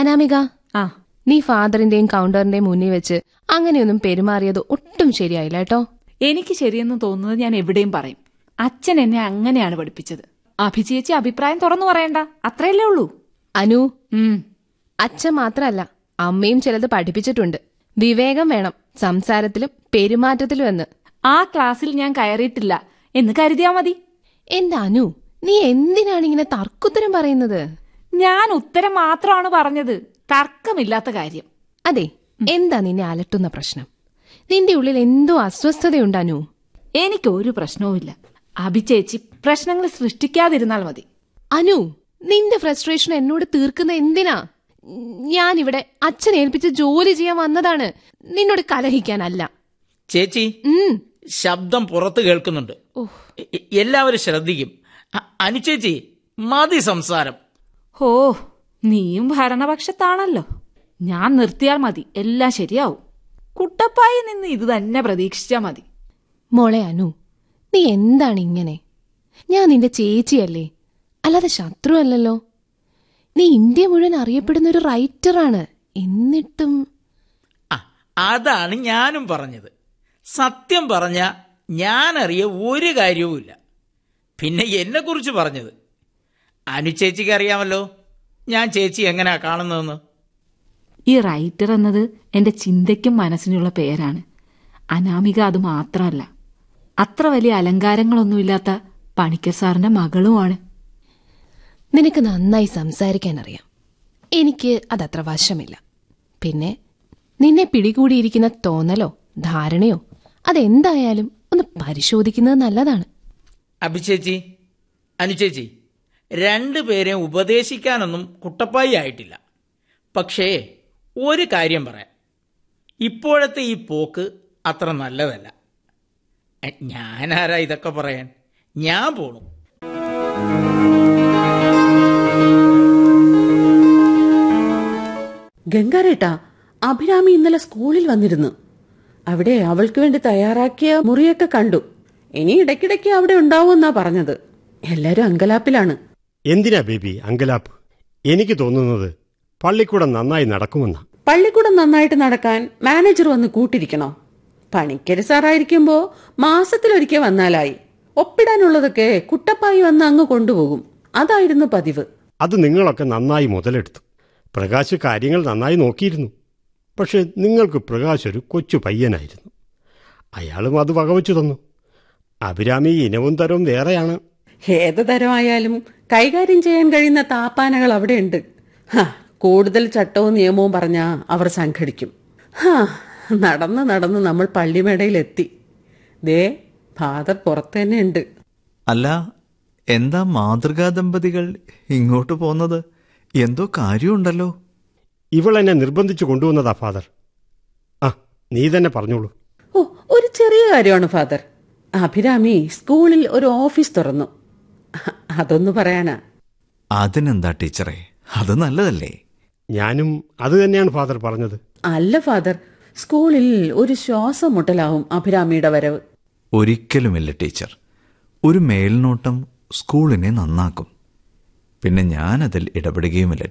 അനാമിക, ആ നീ ഫാദറിന്റെയും കൗണ്ടറിന്റെയും മുന്നിൽ വെച്ച് അങ്ങനെയൊന്നും പെരുമാറിയത് ഒട്ടും ശരിയായില്ല കേട്ടോ. എനിക്ക് ശരിയെന്ന് തോന്നുന്നത് ഞാൻ എവിടെയും പറയും. അച്ഛൻ എന്നെ അങ്ങനെയാണ് പഠിപ്പിച്ചത്. അഭിചേച്ചി അഭിപ്രായം തുറന്നു പറയണ്ട, അത്രയല്ലേ ഉള്ളൂ. അനു, അച്ഛൻ മാത്രല്ല അമ്മയും ചിലത് പഠിപ്പിച്ചിട്ടുണ്ട്. വിവേകം വേണം സംസാരത്തിലും പെരുമാറ്റത്തിലും എന്ന്. ആ ക്ലാസ്സിൽ ഞാൻ കയറിയിട്ടില്ല എന്ന് കരുതിയാ മതി. എന്റെ അനു, നീ എന്തിനാണ് ഇങ്ങനെ തർക്കുത്തരം പറയുന്നത്? ഞാൻ ഉത്തരം മാത്രമാണ് പറഞ്ഞത്, തർക്കമില്ലാത്ത കാര്യം. അതെ, എന്താ നിന്നെ അലട്ടുന്ന പ്രശ്നം? നിന്റെ ഉള്ളിൽ എന്തോ അസ്വസ്ഥതയുണ്ട് അനു. എനിക്കൊരു പ്രശ്നവുമില്ല. അഭിചേച്ചി പ്രശ്നങ്ങൾ സൃഷ്ടിക്കാതിരുന്നാൽ മതി. അനു, നിന്റെ ഫ്രസ്ട്രേഷൻ എന്നോട് തീർക്കുന്ന എന്തിനാ? ഞാനിവിടെ അച്ഛനെ ഏൽപ്പിച്ച് ജോലി ചെയ്യാൻ വന്നതാണ്, നിന്നോട് കലഹിക്കാനല്ല. ചേച്ചി, ശബ്ദം പുറത്ത് കേൾക്കുന്നുണ്ട്. എല്ലാവരും ശ്രദ്ധിക്കും. അനുചേച്ചി, മതി സംസാരം. ഹോ, നീയും ഭരണപക്ഷത്താണല്ലോ. ഞാൻ നിർത്തിയാൽ മതി, എല്ലാം ശരിയാവും. കുട്ടപ്പായി നിന്ന് ഇത് തന്നെ പ്രതീക്ഷിച്ചാ മതി. മോളെ അനു, നീ എന്താണ് ഇങ്ങനെ? ഞാൻ നിന്റെ ചേച്ചിയല്ലേ, അല്ലാതെ ശത്രു അല്ലല്ലോ. നീ ഇന്ത്യ മുഴുവൻ അറിയപ്പെടുന്ന ഒരു റൈറ്ററാണ്. എന്നിട്ടും അതാണ് ഞാനും പറഞ്ഞത്. സത്യം പറഞ്ഞ ഞാനറിയ ഒരു കാര്യവുമില്ല. പിന്നെ എന്നെ കുറിച്ച് പറഞ്ഞത് അനുചേച്ചിക്ക് അറിയാമല്ലോ ഞാൻ ചേച്ചി എങ്ങനെയാ കാണുന്നതെന്ന്. ഈ റൈറ്റർ എന്നത് എന്റെ ചിന്തയ്ക്കും മനസ്സിനുള്ള പേരാണ്. അനാമിക അത് മാത്രമല്ല, അത്ര വലിയ അലങ്കാരങ്ങളൊന്നുമില്ലാത്ത പണിക്കർ സാറിന്റെ മകളുമാണ്. നിനക്ക് നന്നായി സംസാരിക്കാൻ അറിയാം, എനിക്ക് അതത്ര വശമില്ല. പിന്നെ നിന്നെ പിടികൂടിയിരിക്കുന്ന തോന്നലോ ധാരണയോ അതെന്തായാലും ഒന്ന് പരിശോധിക്കുന്നത് നല്ലതാണ്. അഭിചേച്ചി, അനുചേച്ചി, രണ്ടുപേരെയും ഉപദേശിക്കാനൊന്നും കുട്ടപ്പായി ആയിട്ടില്ല. പക്ഷേ ഒരു കാര്യം പറയാം, ഇപ്പോഴത്തെ ഈ പോക്ക് അത്ര നല്ലതല്ല. ഞാനാരാ ഇതൊക്കെ പറയാൻ? ഞാൻ പോണു. ഗംഗാരേട്ടാ, അഭിരാമി ഇന്നലെ സ്കൂളിൽ വന്നിരുന്നു. അവിടെ അവൾക്ക് വേണ്ടി തയ്യാറാക്കിയ മുറിയൊക്കെ കണ്ടു. ഇനി ഇടയ്ക്കിടയ്ക്ക് അവിടെ ഉണ്ടാവുമെന്നാ പറഞ്ഞത്. എല്ലാരും അങ്കലാപ്പിലാണ്. എന്തിനാ ബേബി അങ്കലാപ്പ്? എനിക്ക് തോന്നുന്നത് പള്ളിക്കൂടം നന്നായി നടക്കുമെന്നാ. പള്ളിക്കൂടം നന്നായിട്ട് നടക്കാൻ മാനേജർ വന്ന് കൂട്ടിരിക്കണോ? പണിക്കര് സാറായിരിക്കുമ്പോ മാസത്തിലൊരിക്കൽ വന്നാലായി. ഒപ്പിടാനുള്ളതൊക്കെ കുട്ടപ്പായി വന്ന് അങ്ങ് കൊണ്ടുപോകും. അതായിരുന്നു പതിവ്. അത് നിങ്ങളൊക്കെ നന്നായി മുതലെടുത്തു. പ്രകാശ് കാര്യങ്ങൾ നന്നായി നോക്കിയിരുന്നു. പക്ഷെ നിങ്ങൾക്ക് പ്രകാശ് ഒരു കൊച്ചു പയ്യനായിരുന്നു. അയാളും അത് വകവച്ചു തന്നു. അഭിരാമി ഇനവും തരവും വേറെയാണ്. ഏത് തരമായാലും കൈകാര്യം ചെയ്യാൻ കഴിയുന്ന താപ്പാനകൾ അവിടെയുണ്ട്. കൂടുതൽ ചട്ടവും നിയമവും പറഞ്ഞാ അവർ സംഘടിക്കും. നടന്ന് നടന്ന് നമ്മൾ പള്ളിമേടയിലെത്തി. ദേ, ഫാദർ പുറത്തു തന്നെ ഉണ്ട്. അല്ല, എന്താ മാതൃകാ ദമ്പതികൾ ഇങ്ങോട്ട് പോന്നത്? എന്തോ കാര്യമുണ്ടല്ലോ. ഇവളെന്നെ നിർബന്ധിച്ചു കൊണ്ടുവന്നതാ ഫാദർ. നീ തന്നെ പറഞ്ഞോളൂ. ഒരു ചെറിയ കാര്യമാണ് ഫാദർ. അഭിരാമി സ്കൂളിൽ ഒരു ഓഫീസ് തുറന്നു. അതൊന്നു പറയാനാ. അതിനെന്താ ടീച്ചറെ, അത് നല്ലതല്ലേ? ഞാനും അത് തന്നെയാണ് ഫാദർ പറഞ്ഞത്. അല്ല ഫാദർ, സ്കൂളിൽ ഒരു ശ്വാസം മുട്ടലാവും അഭിരാമിയുടെ വരവ്. ഒരിക്കലുമില്ല ടീച്ചർ. ഒരു മേൽനോട്ടം സ്കൂളിനെ നന്നാക്കും. പിന്നെ ഞാനതിൽ ഇടപെടുകയുമില്ല